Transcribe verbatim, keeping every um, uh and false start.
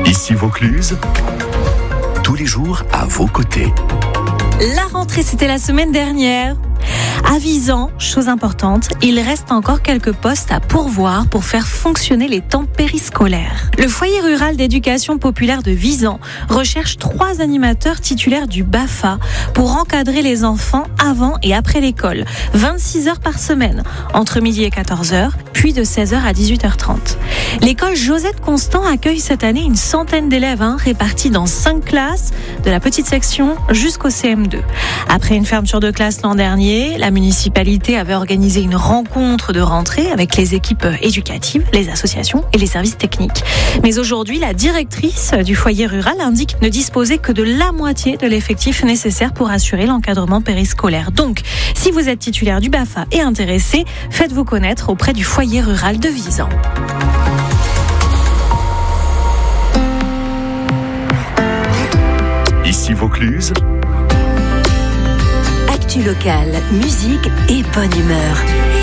Ici Vaucluse, tous les jours à vos côtés. La rentrée, c'était la semaine dernière. À Visan, chose importante, il reste encore quelques postes à pourvoir pour faire fonctionner les temps périscolaires. Le foyer rural d'éducation populaire de Visan recherche trois animateurs titulaires du B A F A pour encadrer les enfants avant et après l'école, vingt-six heures par semaine, entre midi et quatorze heures, puis de seize heures à dix-huit heures trente. L'école Josette Constant accueille cette année une centaine d'élèves hein, répartis dans cinq classes, de la petite section jusqu'au C M deux. Après une fermeture de classe l'an dernier, la municipalité avait organisé une rencontre de rentrée avec les équipes éducatives, les associations et les services techniques. Mais aujourd'hui, la directrice du foyer rural indique ne disposer que de la moitié de l'effectif nécessaire pour assurer l'encadrement périscolaire. Donc, si vous êtes titulaire du B A F A et intéressé, faites-vous connaître auprès du foyer rural de Visan. Ici Vaucluse, Actu locale, musique et bonne humeur.